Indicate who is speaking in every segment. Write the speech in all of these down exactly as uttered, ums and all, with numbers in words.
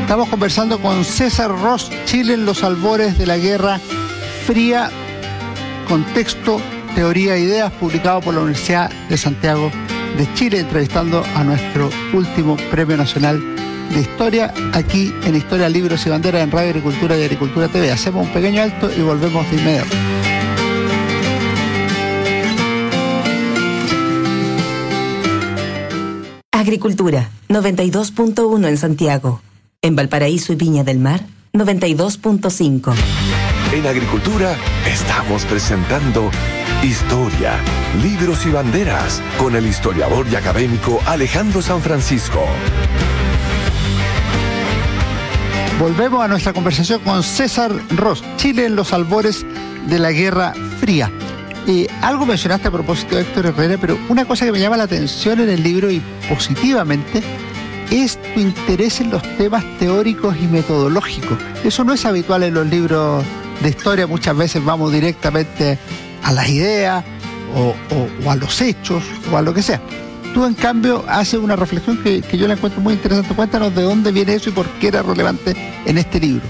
Speaker 1: Estamos conversando con César Ross, Chile en los albores de la Guerra Fría, contexto, teoría e ideas, publicado por la Universidad de Santiago de Chile, entrevistando a nuestro último Premio Nacional de Historia, aquí en Historia, Libros y Banderas en Radio Agricultura y Agricultura T V. Hacemos un pequeño alto y volvemos de inmediato.
Speaker 2: Agricultura, noventa y dos punto uno en Santiago. En Valparaíso y Viña del Mar, noventa y dos punto cinco.
Speaker 3: En Agricultura estamos presentando Historia, Libros y Banderas con el historiador y académico Alejandro San Francisco.
Speaker 1: Volvemos a nuestra conversación con César Ross, Chile en los albores de la Guerra Fría. Eh, algo mencionaste a propósito de Héctor Herrera, pero una cosa que me llama la atención en el libro y positivamente es tu interés en los temas teóricos y metodológicos. Eso no es habitual en los libros de historia. Muchas veces vamos directamente a las ideas o, o, o a los hechos o a lo que sea. Tú, en cambio, haces una reflexión que, que yo la encuentro muy interesante. Cuéntanos de dónde viene eso y por qué era relevante en este libro.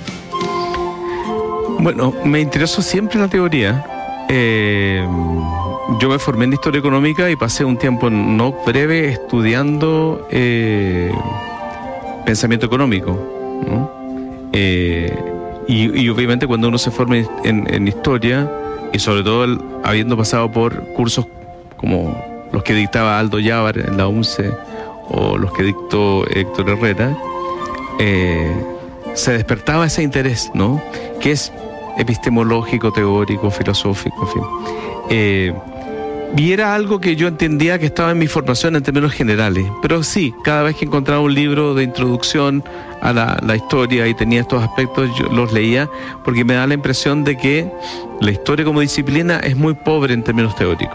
Speaker 4: Bueno, me interesó siempre la teoría. Eh, yo me formé en Historia Económica y pasé un tiempo no breve estudiando eh, pensamiento económico, ¿no? Eh, y, y obviamente cuando uno se forma en, en Historia, y sobre todo el, habiendo pasado por cursos como los que dictaba Aldo Yávar en la UNCE o los que dictó Héctor Herrera, eh, se despertaba ese interés, ¿no? Que es epistemológico, teórico, filosófico, en fin. Eh, y era algo que yo entendía que estaba en mi formación en términos generales. Pero sí, cada vez que encontraba un libro de introducción a la, la historia y tenía estos aspectos, yo los leía porque me da la impresión de que la historia como disciplina es muy pobre en términos teóricos.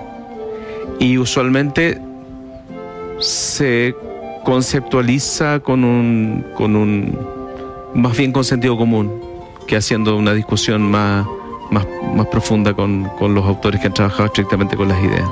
Speaker 4: Y usualmente se conceptualiza con un, con un, más bien con sentido común, que haciendo una discusión más, más, más profunda con, con los autores que han trabajado estrictamente con las ideas.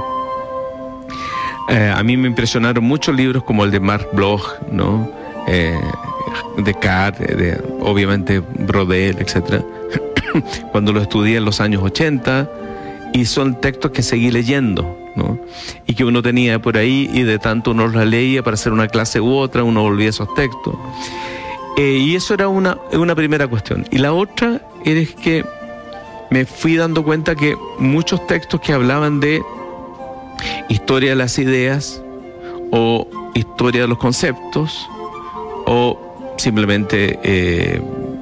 Speaker 4: Eh, a mí me impresionaron muchos libros como el de Marc Bloch, ¿no? Eh, Descartes, de, obviamente Brodel, etcétera Cuando lo estudié en los años ochenta, y son textos que seguí leyendo, ¿no? Y que uno tenía por ahí, y de tanto uno los leía para hacer una clase u otra, uno volvía a esos textos. Eh, y eso era una, una primera cuestión. Y la otra es que me fui dando cuenta que muchos textos que hablaban de historia de las ideas o historia de los conceptos o simplemente eh,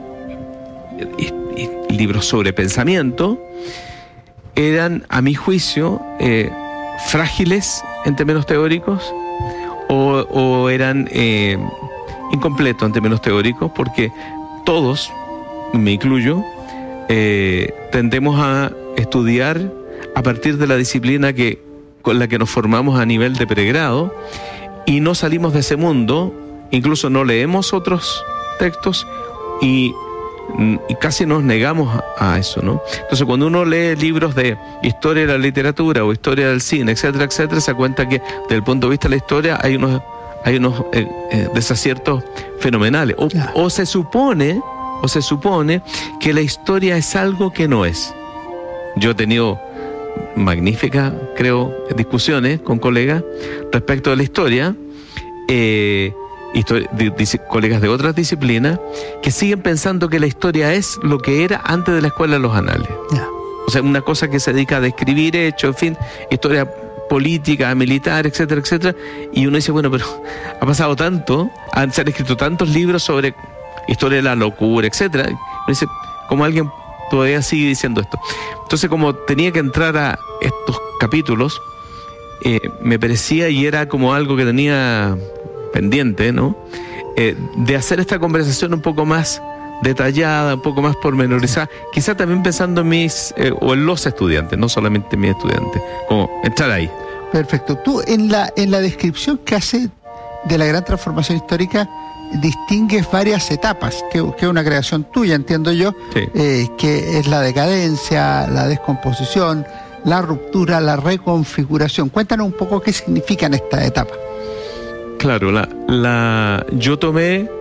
Speaker 4: y, y libros sobre pensamiento eran, a mi juicio, eh, frágiles en términos teóricos o, o eran eh, incompletos en términos teóricos, porque todos, me incluyo, eh, tendemos a estudiar a partir de la disciplina que, con la que nos formamos a nivel de pregrado, y no salimos de ese mundo, incluso no leemos otros textos y y casi nos negamos a eso, ¿no? Entonces, cuando uno lee libros de historia de la literatura o historia del cine, etcétera, etcétera, se da cuenta que desde el punto de vista de la historia hay unos, hay unos eh, eh, desaciertos fenomenales. O, yeah. o se supone, o se supone que la historia es algo que no es. Yo he tenido magníficas, creo, discusiones con colegas respecto de la historia, eh, Histori- de, de, colegas de otras disciplinas que siguen pensando que la historia es lo que era antes de la escuela de los anales. Yeah. O sea, una cosa que se dedica a describir hechos, en fin, historia política, militar, etcétera, etcétera. Y uno dice, bueno, pero ha pasado tanto, han, se han escrito tantos libros sobre historia de la locura, etcétera. Y uno dice, ¿cómo alguien todavía sigue diciendo esto? Entonces, como tenía que entrar a estos capítulos, eh, me parecía, y era como algo que tenía pendiente, ¿no? Eh, de hacer esta conversación un poco más detallada, un poco más pormenorizada, quizá también pensando en mis, eh, o en los estudiantes, no solamente en mis estudiantes, como entrar ahí.
Speaker 1: Perfecto. Tú, en la, en la descripción que hace de la gran transformación histórica, distingues varias etapas, que, que es una creación tuya, entiendo yo, sí. eh, que es la decadencia, la descomposición, la ruptura, la reconfiguración. Cuéntanos un poco qué significan estas etapas.
Speaker 4: Claro, la, la, yo tomé